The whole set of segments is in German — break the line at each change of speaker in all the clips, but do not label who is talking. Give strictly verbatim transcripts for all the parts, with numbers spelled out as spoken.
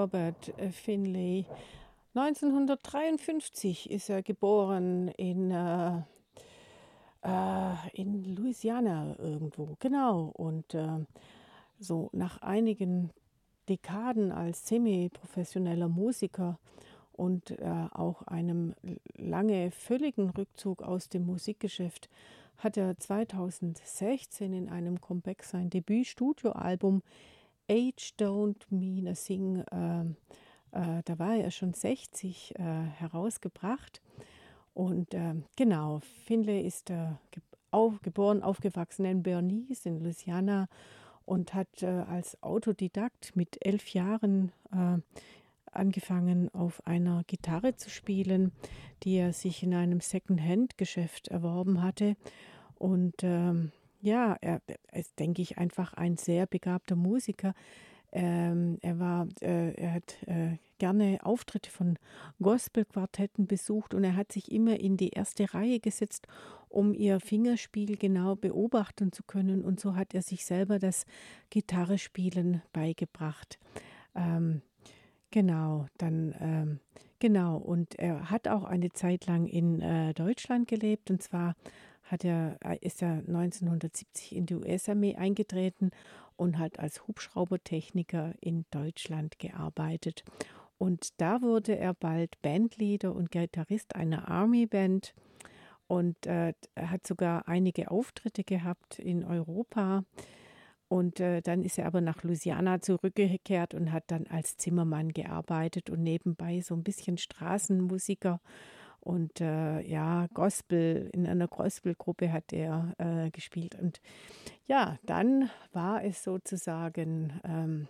Robert äh, Finlay. neunzehnhundertdreiundfünfzig ist er geboren in, äh, äh, in Louisiana irgendwo, genau. Und äh, so nach einigen Dekaden als semi-professioneller Musiker und äh, auch einem lange völligen Rückzug aus dem Musikgeschäft hat er zweitausendsechzehn in einem Comeback sein Debüt-Studioalbum Age Don't Mean a Thing, äh, äh, da war er schon sechzig, äh, herausgebracht. Und äh, genau, Finlay ist äh, ge auf, geboren, aufgewachsen in Bernice in Louisiana und hat äh, als Autodidakt mit elf Jahren äh, angefangen, auf einer Gitarre zu spielen, die er sich in einem Second-Hand-Geschäft erworben hatte. Und ähm, ja, er ist, denke ich, einfach ein sehr begabter Musiker. Ähm, er war, äh, er hat äh, gerne Auftritte von Gospelquartetten besucht und er hat sich immer in die erste Reihe gesetzt, um ihr Fingerspiel genau beobachten zu können. Und so hat er sich selber das Gitarrespielen beigebracht. Ähm, Genau, dann, ähm, genau. Und er hat auch eine Zeit lang in äh, Deutschland gelebt. Und zwar hat er, äh, ist er neunzehnhundertsiebzig in die U S-Armee eingetreten und hat als Hubschraubertechniker in Deutschland gearbeitet. Und da wurde er bald Bandleader und Gitarrist einer Army-Band. Und äh, er hat sogar einige Auftritte gehabt in Europa. Und äh, dann ist er aber nach Louisiana zurückgekehrt und hat dann als Zimmermann gearbeitet und nebenbei so ein bisschen Straßenmusiker und äh, ja, Gospel, in einer Gospelgruppe hat er äh, gespielt. Und ja, dann war es sozusagen ähm,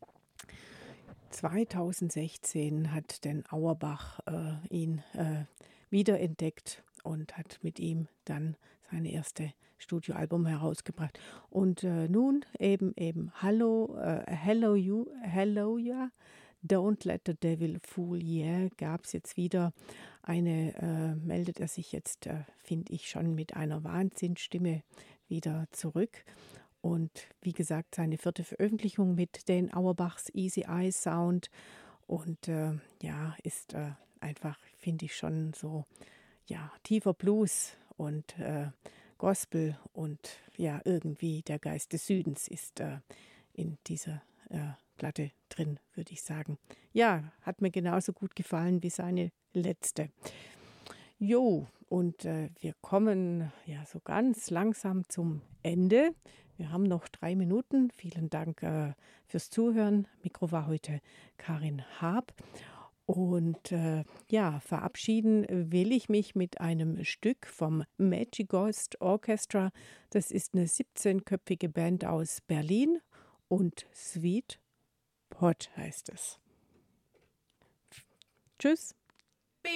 zweitausendsechzehn hat den Auerbach äh, ihn äh, wiederentdeckt und hat mit ihm dann seine erste Studioalbum herausgebracht. Und äh, nun eben eben Hallo, äh, Hello You, Hello Ja, Don't Let the Devil Fool Yeah gab es jetzt wieder eine, äh, meldet er sich jetzt, äh, finde ich, schon mit einer Wahnsinnsstimme wieder zurück. Und wie gesagt, seine vierte Veröffentlichung mit den Auerbachs Easy Eye Sound. Und äh, ja, ist äh, einfach, finde ich, schon so, ja, tiefer Blues und äh, Gospel und ja, irgendwie der Geist des Südens ist äh, in dieser äh, Platte drin, würde ich sagen. Ja, hat mir genauso gut gefallen wie seine letzte. Jo, und äh, wir kommen ja so ganz langsam zum Ende. Wir haben noch drei Minuten. Vielen Dank äh, fürs Zuhören. Mikro war heute Karin Haab. Und äh, ja, verabschieden will ich mich mit einem Stück vom Magic Ghost Orchestra. Das ist eine siebzehnköpfige Band aus Berlin und Sweet Pot heißt es. Tschüss.